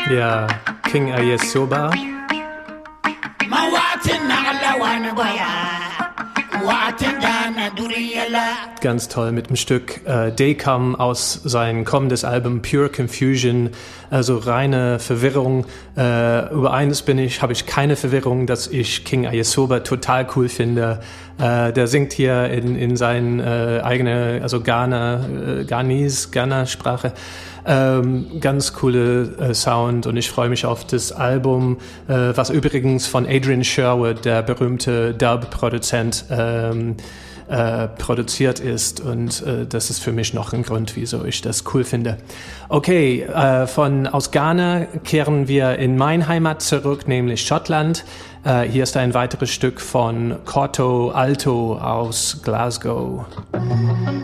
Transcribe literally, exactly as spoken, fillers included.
Ja, King Ayesoba. Ganz toll mit dem Stück äh, Daycam aus sein kommendes Album Pure Confusion, also reine Verwirrung. Äh, über eines bin ich, habe ich keine Verwirrung, dass ich King Ayesoba total cool finde. Äh, der singt hier in, in seinen äh, eigene, also Ghana, äh, Ghanese, Ghana-Sprache. Ähm, ganz coole äh, Sound und ich freue mich auf das Album, äh, was übrigens von Adrian Sherwood, der berühmte Dub-Produzent, ähm, äh, produziert ist und äh, das ist für mich noch ein Grund, wieso ich das cool finde. Okay, äh, von aus Ghana kehren wir in mein Heimat zurück, nämlich Schottland. Äh, hier ist ein weiteres Stück von Corto Alto aus Glasgow.